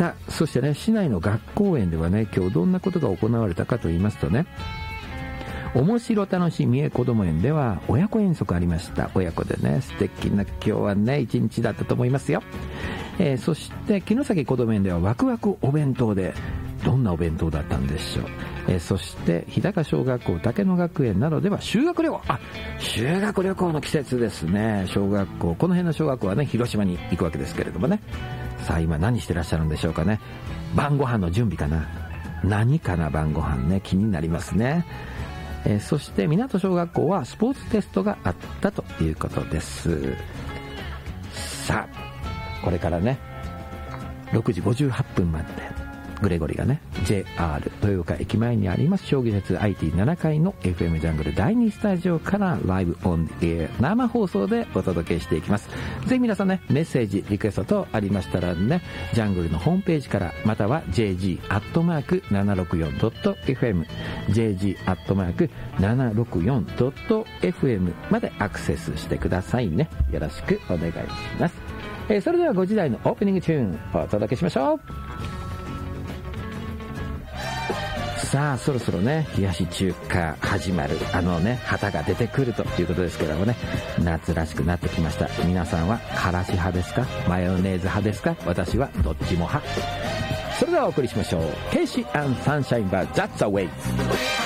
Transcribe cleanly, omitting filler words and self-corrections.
さあ、そしてね、市内の学校園ではね、今日どんなことが行われたかと言いますとね、面白楽しみえこども園では親子遠足ありました。親子でね、素敵な今日はね、一日だったと思いますよ。そして城崎こども園ではワクワクお弁当で、どんなお弁当だったんでしょう。そして日高小学校、竹野学園などでは修学旅行、修学旅行の季節ですね。小学校、この辺の小学校はね、広島に行くわけですけれどもね。さあ今何してらっしゃるんでしょうかね。晩ご飯の準備かな。何かな、晩ご飯ね、気になりますね。そして港小学校はスポーツテストがあったということです。さあこれからね、6時58分までグレゴリがね、 JR 豊岡駅前にあります将棋節 IT7 階の FM ジャングル第2スタジオからライブオンエア生放送でお届けしていきます。ぜひ皆さんね、メッセージリクエスト等ありましたらね、ジャングルのホームページからまたは jg@764.fm jg@764.fm までアクセスしてくださいね。よろしくお願いします。それでは5時台のオープニングチューンお届けしましょう。さあそろそろね、冷やし中華始まる、旗が出てくるということですけどもね、夏らしくなってきました。皆さんはからし派ですか、マヨネーズ派ですか。私はどっちも派。それではお送りしましょう。ケイシ&サンシャインバー That's a way。